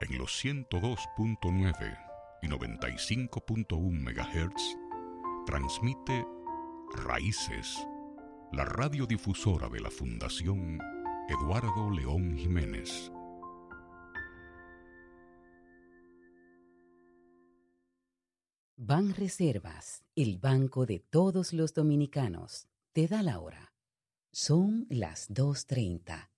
En los 102.9 y 95.1 MHz transmite Raíces, la radiodifusora de la Fundación Eduardo León Jiménez. Banreservas, el banco de todos los dominicanos, te da la hora. Son las 2:30.